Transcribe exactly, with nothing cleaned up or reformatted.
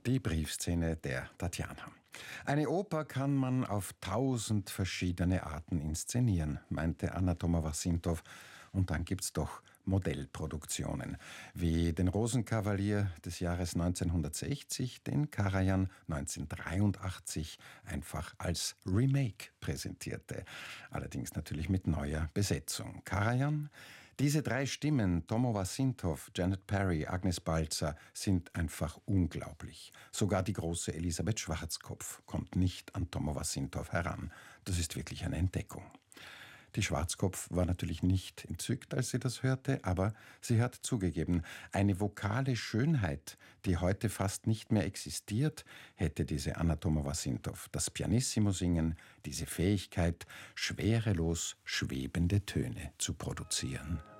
Die Briefszene der Tatjana. Eine Oper kann man auf tausend verschiedene Arten inszenieren, meinte Anna Tomowa-Sintow. Und dann gibt's doch Modellproduktionen, wie den Rosenkavalier des Jahres neunzehnhundertsechzig, den Karajan neunzehnhundertdreiundachtzig einfach als Remake präsentierte. Allerdings natürlich mit neuer Besetzung. Karajan, diese drei Stimmen, Tomowa-Sintow, Janet Perry, Agnes Balzer, sind einfach unglaublich. Sogar die große Elisabeth Schwarzkopf kommt nicht an Tomowa-Sintow heran. Das ist wirklich eine Entdeckung. Die Schwarzkopf war natürlich nicht entzückt, als sie das hörte, aber sie hat zugegeben, eine vokale Schönheit, die heute fast nicht mehr existiert, hätte diese Anna Tomowa-Sintow. Das Pianissimo-Singen, diese Fähigkeit, schwerelos schwebende Töne zu produzieren.